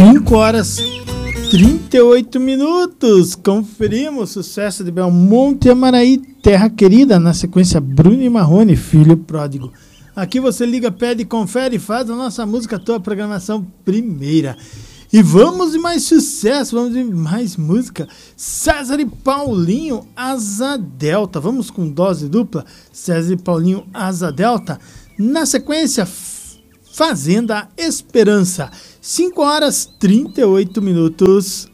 5 horas 38 minutos. Conferimos o sucesso de Belmonte e Amaraí, Terra Querida. Na sequência, Bruno e Marrone, Filho Pródigo. Aqui você liga, pede, confere e faz a nossa música, a tua programação primeira. E vamos de mais sucesso, vamos de mais música. César e Paulinho, Asa Delta. Vamos com dose dupla. César e Paulinho, Asa Delta. Na sequência, Fazenda Esperança. 5 horas 38 minutos.